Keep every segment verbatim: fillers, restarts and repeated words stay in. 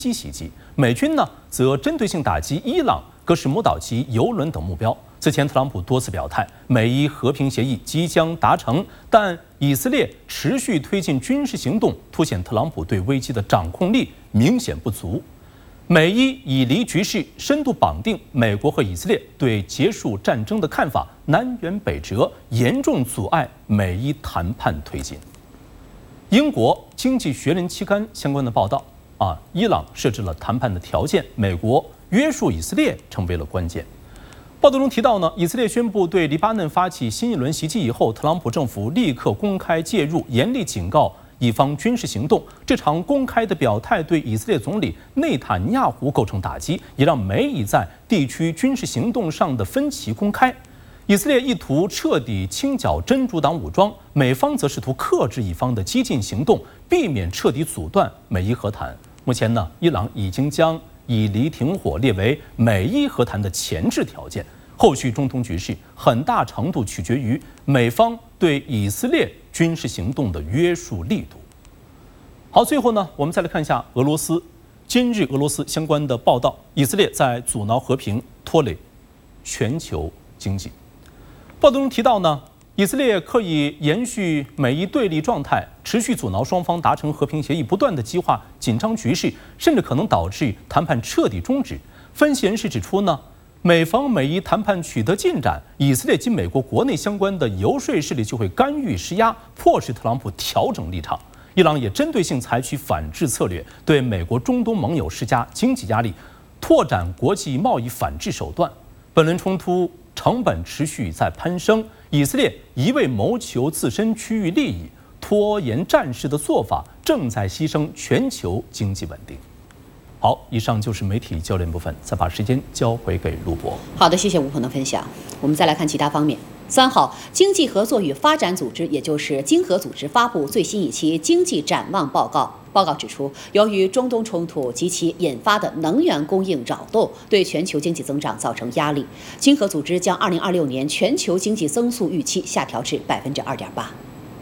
机袭击，美军呢则针对性打击伊朗、戈什姆岛及油轮等目标。此前，特朗普多次表态，美伊和平协议即将达成，但以色列持续推进军事行动，凸显特朗普对危机的掌控力明显不足。美伊以离局势深度绑定美国和以色列对结束战争的看法，南辕北辙，严重阻碍美伊谈判推进。英国《经济学人》期刊相关的报道啊，伊朗设置了谈判的条件，美国约束以色列成为了关键。报道中提到呢，以色列宣布对黎巴嫩发起新一轮袭击以后，特朗普政府立刻公开介入，严厉警告以方军事行动。这场公开的表态对以色列总理内塔尼亚胡构成打击，也让美以在地区军事行动上的分歧公开。以色列意图彻底清剿真主党武装，美方则试图克制以方的激进行动，避免彻底阻断美伊和谈。目前呢，伊朗已经将以离停火列为美伊和谈的前置条件，后续中东局势很大程度取决于美方对以色列军事行动的约束力度。好，最后呢，我们再来看一下俄罗斯。今日俄罗斯相关的报道，以色列在阻挠和平，拖累全球经济。报道中提到呢，以色列可以延续美伊对立状态，持续阻挠双方达成和平协议，不断的激化紧张局势，甚至可能导致谈判彻底终止。分析人士指出呢，美方美伊谈判取得进展，以色列及美国国内相关的游说势力就会干预施压，迫使特朗普调整立场。伊朗也针对性采取反制策略，对美国中东盟友施加经济压力，拓展国际贸易反制手段。本轮冲突成本持续在攀升，以色列一味谋求自身区域利益，拖延战事的做法正在牺牲全球经济稳定。好，以上就是媒体焦点部分，再把时间交回给陆博。 好的，谢谢吴鹏的分享。我们再来看其他方面。三号，经济合作与发展组织，也就是经合组织发布最新一期经济展望报告。报告指出，由于中东冲突及其引发的能源供应扰动，对全球经济增长造成压力。经合组织将二零二六年全球经济增速预期下调至百分之二点八。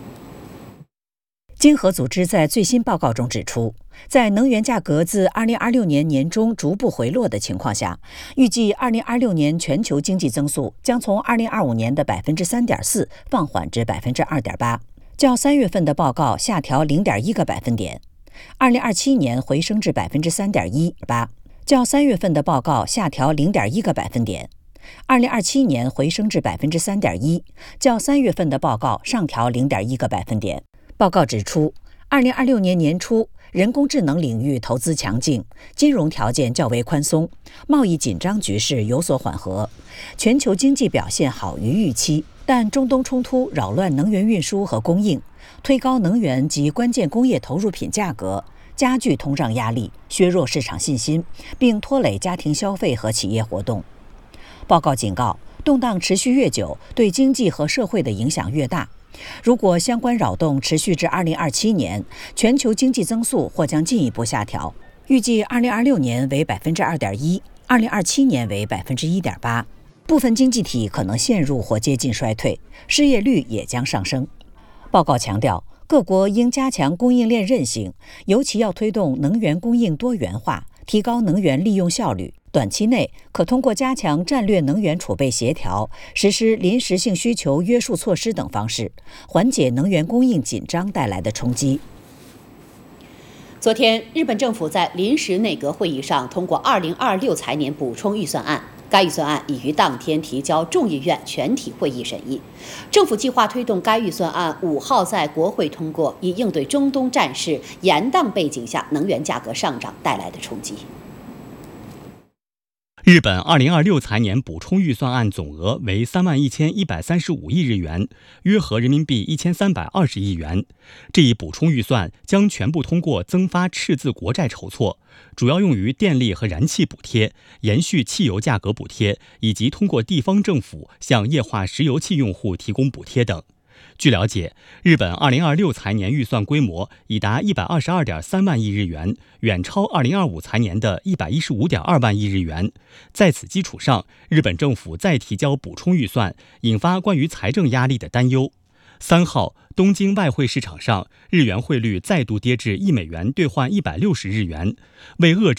经合组织在最新报告中指出，在能源价格自二零二六年年中逐步回落的情况下，预计二零二六年全球经济增速将从二零二五年的百分之三点四放缓至百分之二点八，较三月份的报告下调零点一个百分点。二零二七年回升至百分之三点一八，较三月份的报告下调零点一个百分点。二零二七年回升至百分之三点一，较三月份的报告上调零点一个百分点。报告指出，二零二六年年初，人工智能领域投资强劲，金融条件较为宽松，贸易紧张局势有所缓和，全球经济表现好于预期。但中东冲突扰乱能源运输和供应，推高能源及关键工业投入品价格，加剧通胀压力，削弱市场信心，并拖累家庭消费和企业活动。报告警告，动荡持续越久，对经济和社会的影响越大。如果相关扰动持续至二零二七年，全球经济增速或将进一步下调，预计二零二六年为百分之二点一，二零二七年为百分之一点八。部分经济体可能陷入或接近衰退，失业率也将上升。报告强调，各国应加强供应链韧性，尤其要推动能源供应多元化，提高能源利用效率。短期内可通过加强战略能源储备协调、实施临时性需求约束措施等方式，缓解能源供应紧张带来的冲击。 昨天，日本政府在临时内阁会议上通过二零二六财年补充预算案，该预算案已于当天提交众议院全体会议审议。政府计划推动该预算案五号在国会通过，以应对中东战事延宕背景下能源价格上涨带来的冲击。 日本二零二六财年补充预算案总额为三万一千一百三十五亿日元，约合人民币一千三百二十亿元。这一补充预算将全部通过增发赤字国债筹措，主要用于电力和燃气补贴、延续汽油价格补贴，以及通过地方政府向液化石油气用户提供补贴等。据了解，日本二零二六财年预算规模已达一百二十二点三万亿日元，远超二零二五财年的一百一十五点二万亿日元。在此基础上，日本政府再提交补充预算，引发关于财政压力的担忧。 三号，东京外汇市场上日元汇率再度跌至一美元兑换一百六十日元，为遏制